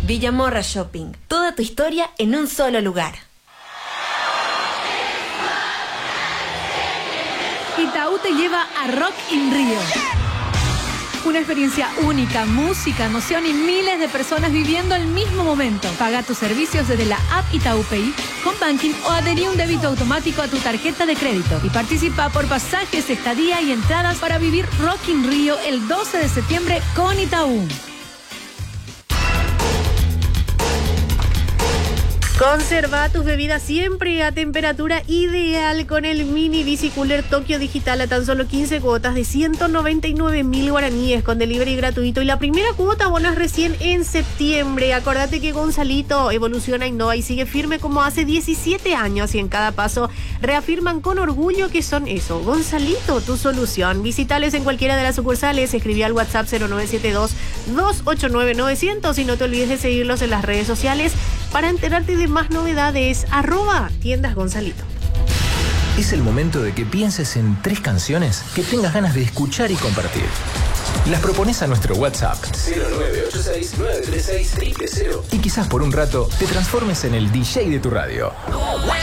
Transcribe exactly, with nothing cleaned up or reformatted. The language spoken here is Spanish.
Villamorra Shopping. Toda tu historia en un solo lugar. Itaú te lleva a Rock in Rio. Una experiencia única, música, emoción y miles de personas viviendo el mismo momento. Paga tus servicios desde la app Itaú Pay, con banking o adherí un débito automático a tu tarjeta de crédito. Y participa por pasajes, estadía y entradas para vivir Rock in Rio el doce de septiembre con Itaú. Conserva tus bebidas siempre a temperatura ideal con el mini bicicooler Tokio Digital a tan solo quince cuotas de ciento noventa y nueve mil guaraníes con delivery gratuito. Y la primera cuota bonas recién en septiembre. Acordate que Gonzalito evoluciona, innova y sigue firme como hace diecisiete años. Y en cada paso reafirman con orgullo que son eso. Gonzalito, tu solución. Visitales en cualquiera de las sucursales. Escribí al WhatsApp cero nueve siete dos, dos ocho nueve, nueve cero cero. Y no te olvides de seguirlos en las redes sociales para enterarte de más novedades. Arroba tiendas Gonzalito. Es el momento de que pienses en tres canciones que tengas ganas de escuchar y compartir. Las propones a nuestro WhatsApp cero nueve ocho seis, nueve tres seis, cero cero y quizás por un rato te transformes en el D J de tu radio.